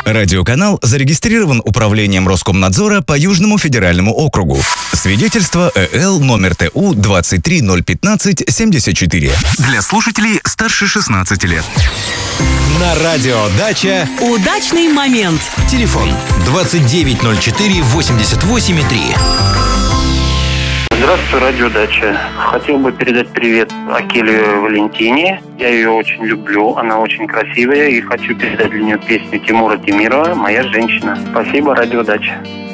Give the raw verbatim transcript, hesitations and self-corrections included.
Радиоканал зарегистрирован Управлением Роскомнадзора по Южному федеральному округу. Свидетельство ЭЛ номер ТУ двадцать три ноль пятнадцать семьдесят четыре. Для слушателей старше шестнадцати лет. На радио «Дача» удачный момент. Телефон двадцать девять ноль четыре восемьдесят восемь три. Здравствуйте, радио «Дача». Хотел бы передать привет Акеле Валентине. Я ее очень люблю, она очень красивая. И хочу передать для нее песню Тимура Темирова «Моя женщина». Спасибо, радио «Дача».